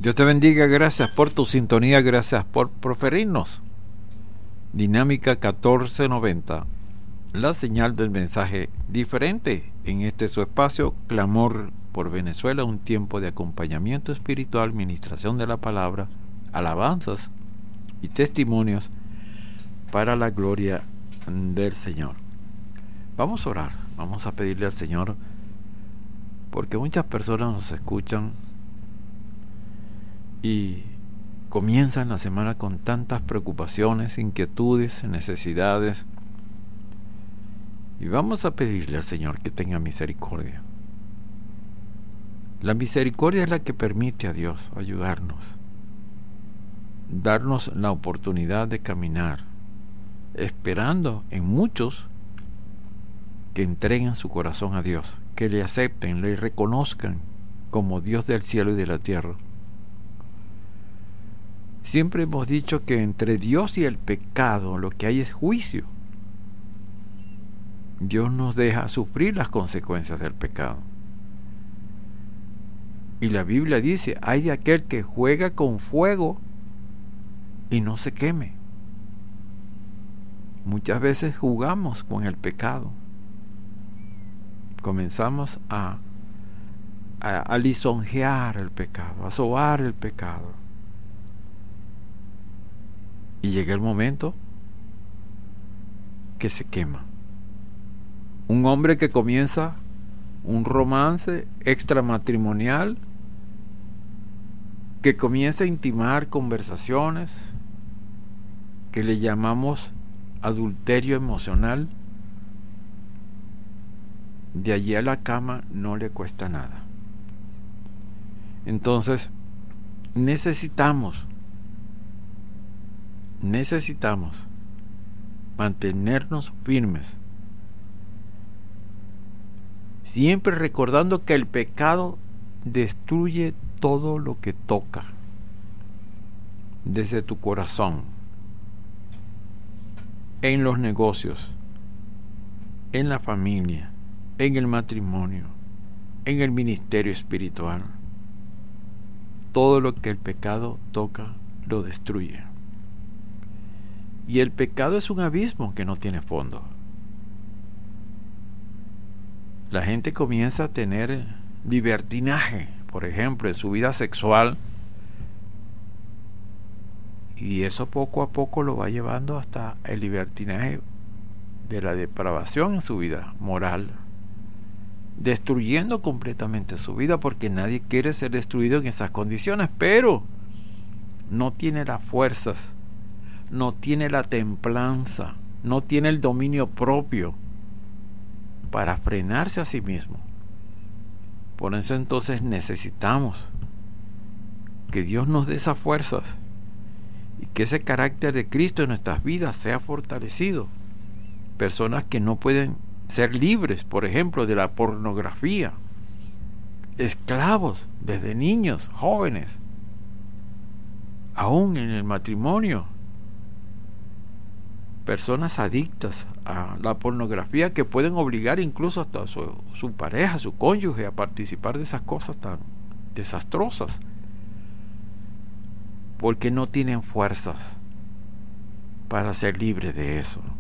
Dios te bendiga, gracias por tu sintonía, gracias por preferirnos. Dinámica 1490, la señal del mensaje diferente en este su espacio, Clamor por Venezuela, un tiempo de acompañamiento espiritual, ministración de la palabra, alabanzas y testimonios para la gloria del Señor. Vamos a orar, vamos a pedirle al Señor, porque muchas personas nos escuchan y comienzan la semana con tantas preocupaciones, inquietudes, necesidades, y vamos a pedirle al Señor que tenga misericordia. La misericordia es la que permite a Dios ayudarnos, darnos la oportunidad de caminar, esperando en muchos que entreguen su corazón a Dios, que le acepten, le reconozcan como Dios del cielo y de la tierra. Siempre hemos dicho que entre Dios y el pecado lo que hay es juicio. Dios nos deja sufrir las consecuencias del pecado. Y la Biblia dice, hay de aquel que juega con fuego y no se queme. Muchas veces jugamos con el pecado. Comenzamos a lisonjear el pecado, a sobar el pecado. Y llega el momento que se quema. Un hombre que comienza un romance extramatrimonial, que comienza a intimar conversaciones que le llamamos adulterio emocional, de allí a la cama no le cuesta nada. Entonces necesitamos mantenernos firmes, siempre recordando que el pecado destruye todo lo que toca, desde tu corazón, en los negocios, en la familia, en el matrimonio, en el ministerio espiritual. Todo lo que el pecado toca lo destruye. Y el pecado es un abismo que no tiene fondo. La gente comienza a tener libertinaje, por ejemplo, en su vida sexual, y eso poco a poco lo va llevando hasta el libertinaje de la depravación en su vida moral, destruyendo completamente su vida, porque nadie quiere ser destruido en esas condiciones, pero no tiene las fuerzas, no tiene la templanza, no tiene el dominio propio para frenarse a sí mismo. Por eso entonces necesitamos que Dios nos dé esas fuerzas y que ese carácter de Cristo en nuestras vidas sea fortalecido. Personas que no pueden ser libres, por ejemplo, de la pornografía, esclavos desde niños, jóvenes, aún en el matrimonio, personas adictas a la pornografía que pueden obligar incluso hasta su pareja, su cónyuge, a participar de esas cosas tan desastrosas, porque no tienen fuerzas para ser libres de eso.